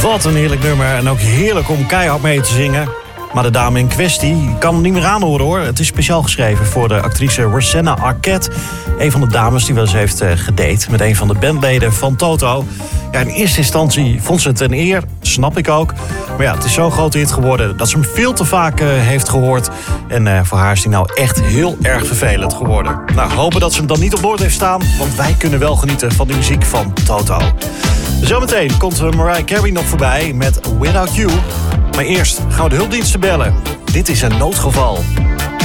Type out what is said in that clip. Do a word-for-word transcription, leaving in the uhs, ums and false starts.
Wat een heerlijk nummer en ook heerlijk om keihard mee te zingen. Maar de dame in kwestie kan hem niet meer aanhoren hoor. Het is speciaal geschreven voor de actrice Rosanna Arquette. Een van de dames die wel eens heeft uh, gedate met een van de bandleden van Toto. Ja, in eerste instantie vond ze het een eer, snap ik ook. Maar ja, het is zo'n grote hit geworden dat ze hem veel te vaak uh, heeft gehoord. En uh, voor haar is die nou echt heel erg vervelend geworden. Nou, hopen dat ze hem dan niet op boord heeft staan. Want wij kunnen wel genieten van de muziek van Toto. Zometeen komt Mariah Carey nog voorbij met Without You. Maar eerst gaan we de hulpdiensten bellen. Dit is een noodgeval.